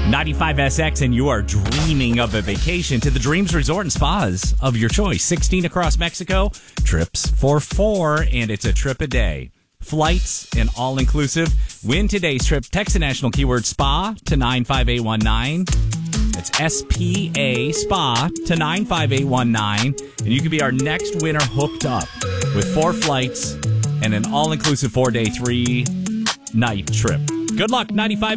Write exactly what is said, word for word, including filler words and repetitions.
ninety-five S X, and you are dreaming of a vacation to the Dreams Resort and Spas of your choice. sixteen across Mexico, trips for four, and it's a trip a day. Flights and all-inclusive. Win today's trip. Text the national keyword SPA to nine five eight one nine. That's S P A, SPA, to nine five eight one nine. And you could be our next winner hooked up with four flights and an all-inclusive four-day, three-night trip. Good luck, ninety-five